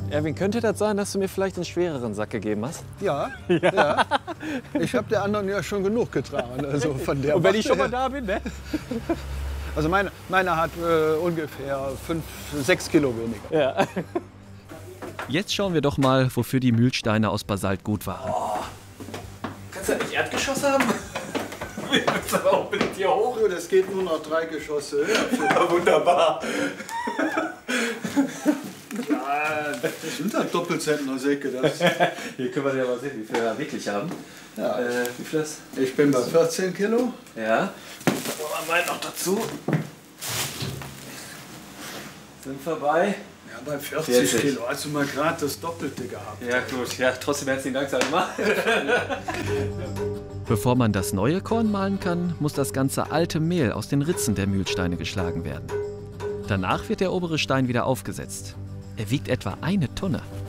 Erwin, könnte das sein, dass du mir vielleicht einen schwereren Sack gegeben hast? Ja, ja. Ich habe der anderen ja schon genug getragen. Also von der Und wenn ich Watte schon mal her. da bin, ne? Also meine hat ungefähr 6 Kilo weniger. Ja. Jetzt schauen wir doch mal, wofür die Mühlsteine aus Basalt gut waren. Kannst du da nicht Erdgeschoss haben? Ich muss aber auch mit dir hoch. So, das geht nur noch 3 Geschosse höher. Ja, wunderbar. Ja, das sind halt Doppelzentner-Säcke. Hier können wir ja mal sehen, wie viel wir wirklich haben. Ja. Wie viel das? Ich bin bei 14 Kilo. Ja. Dann mal noch dazu. Sind vorbei. Ja, bei 40 40. Kilo. Hast du mal gerade das Doppelte gehabt. Ja gut, ja, trotzdem herzlichen Dank, sag ich mal. Bevor man das neue Korn mahlen kann, muss das ganze alte Mehl aus den Ritzen der Mühlsteine geschlagen werden. Danach wird der obere Stein wieder aufgesetzt. Er wiegt etwa 1 Tonne.